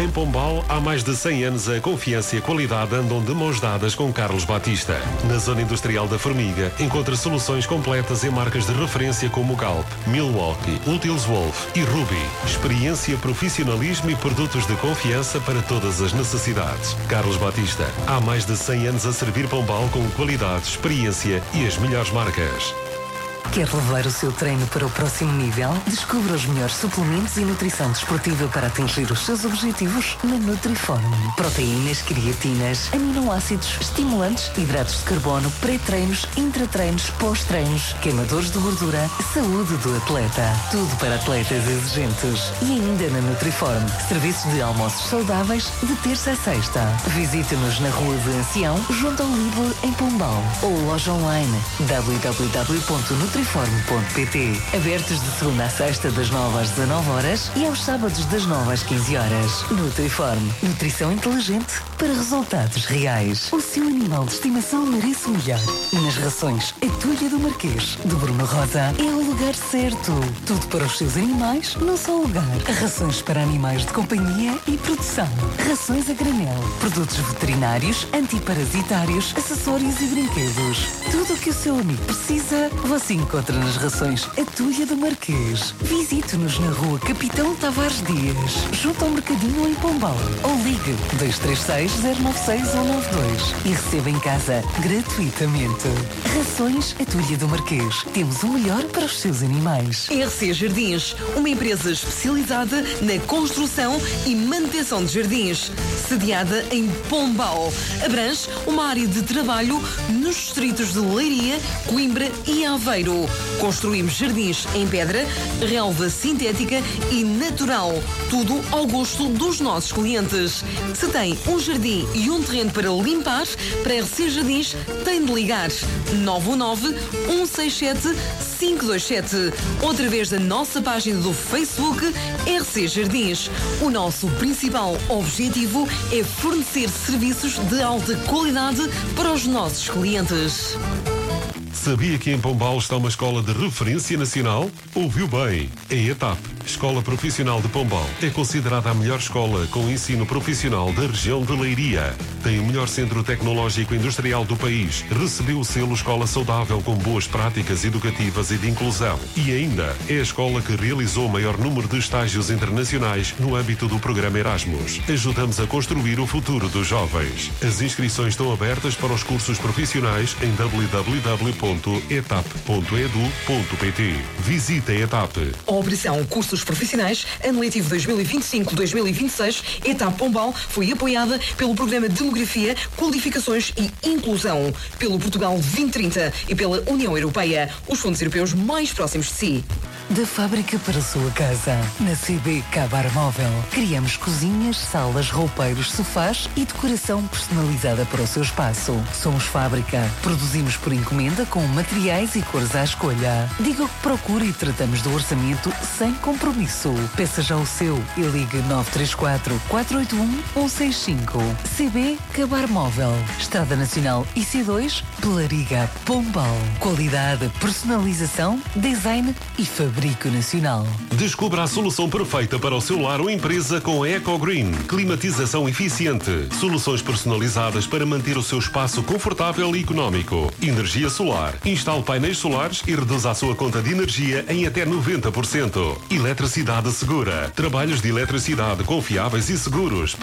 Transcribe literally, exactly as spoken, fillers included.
Em Pombal, há mais de cem anos, a confiança e a qualidade andam de mãos dadas com Carlos Batista. Na zona industrial da Formiga, encontra soluções completas em marcas de referência como Galp, Milwaukee, Utils Wolf e Ruby. Experiência, profissionalismo e produtos de confiança para todas as necessidades. Carlos Batista, há mais de cem anos a servir Pombal com qualidade, experiência e as melhores marcas. Quer levar o seu treino para o próximo nível? Descubra os melhores suplementos e nutrição desportiva para atingir os seus objetivos na Nutriform. Proteínas, creatinas, aminoácidos, estimulantes, hidratos de carbono, pré-treinos, intratreinos, pós-treinos, queimadores de gordura, saúde do atleta. Tudo para atletas exigentes. E ainda na Nutriform, serviços de almoços saudáveis de terça a sexta. Visite-nos na Rua de Ancião, junto ao Lidl, em Pombal. Ou loja online w w w ponto nutriform ponto p t. Abertos de segunda a sexta das nove às dezanove horas e aos sábados das nove às quinze horas. Nutriform. Nutrição inteligente para resultados reais. O seu animal de estimação merece o melhor. Nas rações A Tulha do Marquês, de Bruno Rosa, é o lugar certo. Tudo para os seus animais num só lugar. Rações para animais de companhia e produção. Rações a granel. Produtos veterinários, antiparasitários, acessórios e brinquedos. Tudo o que o seu amigo precisa, você encontra nas rações A Tulha do Marquês. Visite-nos na Rua Capitão Tavares Dias, junto ao Mercadinho em Pombal. Ou ligue dois três seis, zero nove seis um nove dois e receba em casa gratuitamente. Rações A Tulha do Marquês. Temos o melhor para os seus animais. R C Jardins, uma empresa especializada na construção e manutenção de jardins, sediada em Pombal. Abrange uma área de trabalho nos distritos de Leiria, Coimbra e Aveiro. Construímos jardins em pedra, relva sintética e natural. Tudo ao gosto dos nossos clientes. Se tem um jardim e um terreno para limpar, para R C Jardins tem de ligar nove um nove, um seis sete, cinco dois sete ou através da nossa página do Facebook R C Jardins. O nosso principal objetivo é fornecer serviços de alta qualidade para os nossos clientes. Sabia que em Pombal está uma escola de referência nacional? Ouviu bem. A ETAP, Escola Profissional de Pombal, é considerada a melhor escola com ensino profissional da região de Leiria. Tem o melhor centro tecnológico industrial do país. Recebeu o selo Escola Saudável com boas práticas educativas e de inclusão. E ainda é a escola que realizou o maior número de estágios internacionais no âmbito do programa Erasmus. Ajudamos a construir o futuro dos jovens. As inscrições estão abertas para os cursos profissionais em w w w ponto etap ponto edu ponto p t. Visite a ETAP. A Operação Cursos Profissionais, ano letivo dois mil e vinte e cinco, dois mil e vinte e seis, ETAP Pombal, foi apoiada pelo Programa de Demografia, Qualificações e Inclusão, pelo Portugal vinte trinta e pela União Europeia, os fundos europeus mais próximos de si. Da fábrica para a sua casa, na C B Cabar Móvel, criamos cozinhas, salas, roupeiros, sofás e decoração personalizada para o seu espaço. Somos fábrica. Produzimos por encomenda com materiais e cores à escolha. Diga o que procura e tratamos do orçamento sem compromisso. Peça já o seu e ligue nove três quatro, quatro oito um, um seis cinco. C B Cabar Móvel. Estrada Nacional I C dois, Pelariga, Pombal. Qualidade, personalização, design e fabrico nacional. Descubra a solução perfeita para o seu lar ou empresa com a EcoGreen. Climatização eficiente. Soluções personalizadas para manter o seu espaço confortável e económico. Energia solar. Instale painéis solares e reduza a sua conta de energia em até noventa por cento. Eletricidade segura. Trabalhos de eletricidade confiáveis e seguros.